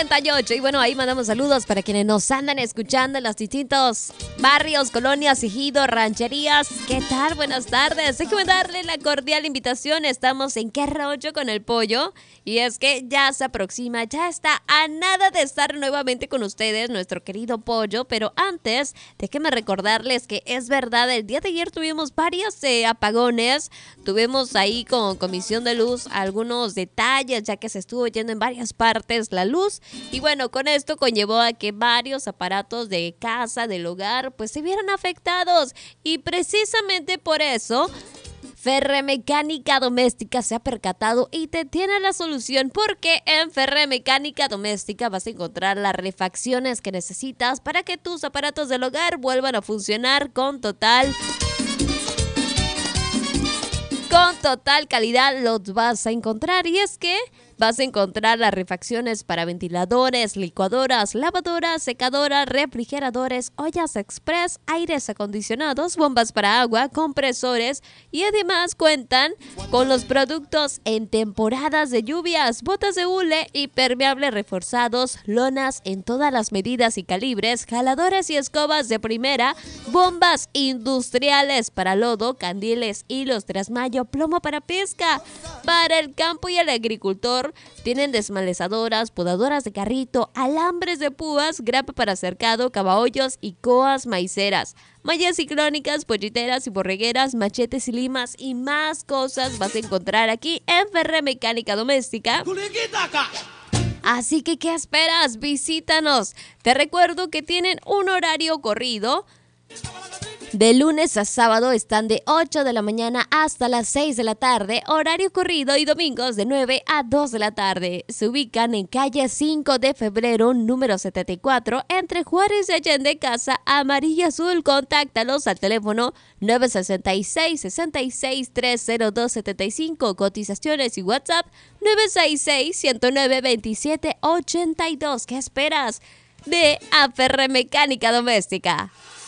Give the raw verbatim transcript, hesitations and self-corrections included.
cincuenta y ocho. Y bueno, ahí mandamos saludos para quienes nos andan escuchando en los distintos barrios, colonias, ejidos, rancherías. ¿Qué tal? Buenas tardes. Déjenme darle la cordial invitación. Estamos en Qué Rollo con el Pollo. Y es que ya se aproxima, ya está a nada de estar nuevamente con ustedes, nuestro querido Pollo. Pero antes, déjenme recordarles que es verdad, el día de ayer tuvimos varios eh, apagones. Tuvimos ahí con Comisión de Luz algunos detalles, ya que se estuvo yendo en varias partes la luz. Y bueno, con esto conllevó a que varios aparatos de casa, del hogar, pues se vieran afectados. Y precisamente por eso Ferremecánica Doméstica se ha percatado y te tiene la solución, porque en Ferremecánica Doméstica vas a encontrar las refacciones que necesitas para que tus aparatos del hogar vuelvan a funcionar con total Con total calidad los vas a encontrar. Y es que vas a encontrar las refacciones para ventiladores, licuadoras, lavadoras, secadoras, refrigeradores, ollas express, aires acondicionados, bombas para agua, compresores, y además cuentan con los productos en temporadas de lluvias, botas de hule impermeables reforzados, lonas en todas las medidas y calibres, jaladores y escobas de primera, bombas industriales para lodo, candiles, hilos, trasmayo, plomo para pesca. Para el campo y el agricultor tienen desmalezadoras, podadoras de carrito, alambres de púas, grapa para cercado, cabaollos y coas maiceras, mallas ciclónicas, polliteras y borregueras, machetes y limas y más cosas vas a encontrar aquí en Ferremecánica Doméstica. Así que, ¿qué esperas? Visítanos. Te recuerdo que tienen un horario corrido. De lunes a sábado están de ocho de la mañana hasta las seis de la tarde, horario corrido, y domingos de nueve a dos de la tarde. Se ubican en calle cinco de febrero, número setenta y cuatro, entre Juárez y Allende, Casa Amarilla Azul. Contáctalos al teléfono nueve seis seis, seis seis tres cero dos siete cinco, cotizaciones y WhatsApp nueve seis seis, uno cero nueve, dos siete ocho dos. ¿Qué esperas? Ve a Ferremecánica Doméstica.